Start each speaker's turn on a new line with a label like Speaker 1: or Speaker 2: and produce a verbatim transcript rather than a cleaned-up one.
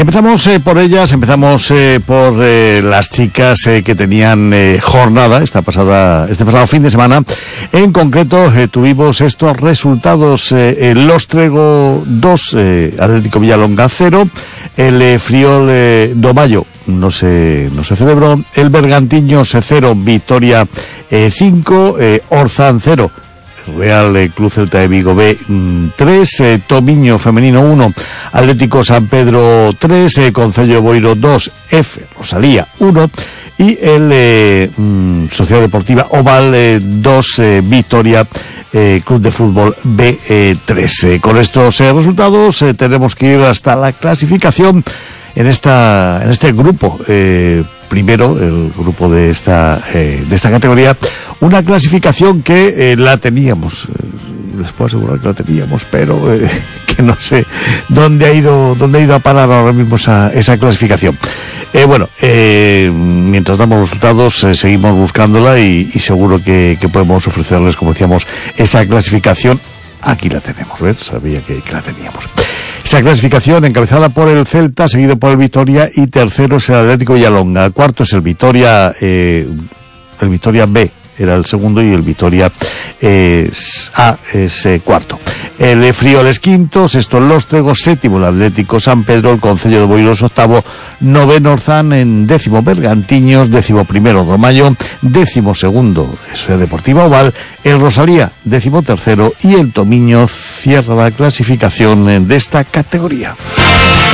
Speaker 1: empezamos eh, por ellas, empezamos eh, por eh, las chicas eh, que tenían eh, jornada esta pasada, este pasado fin de semana. En concreto eh, tuvimos estos resultados: eh, el Lóstrego dos, eh, Atlético Villalonga cero, el eh, Friol eh, do Mayo no se, no se celebró, el Bergantiños cero, Vitoria eh, cinco, eh, Orzán cero, Real eh, Club Celta de Vigo B tres, eh, Tomiño Femenino uno, Atlético San Pedro tres, eh, Concello de Boiro dos, F Rosalía uno, y el eh, mm, Sociedad Deportiva Oval eh, dos, eh, Vitoria eh, Club de Fútbol B eh, tres. Eh, con estos eh, resultados eh, tenemos que ir hasta la clasificación en esta en este grupo. Eh, primero, el grupo de esta eh, de esta categoría, una clasificación que eh, la teníamos, eh, les puedo asegurar que la teníamos, pero eh, que no sé dónde ha ido dónde ha ido a parar ahora mismo esa esa clasificación. Eh, bueno, eh, mientras damos los resultados, eh, seguimos buscándola y, y seguro que, que podemos ofrecerles, como decíamos, esa clasificación. Aquí la tenemos, ¿ves? Sabía que, que la teníamos. Esa clasificación encabezada por el Celta, seguido por el Vitoria, y tercero es el Atlético Villalonga. Cuarto es el Vitoria, eh, el Vitoria B era el segundo, y el Vitoria eh, A es eh, cuarto. El Friol es quinto, sexto el Lóstrego, séptimo el Atlético San Pedro, el Concello de Boiros octavo, noveno Orzán, en décimo Bergantiños, décimo primero do Mayo, décimo segundo Sociedad Deportiva Oval, el Rosalía décimo tercero, y el Tomiño cierra la clasificación de esta categoría.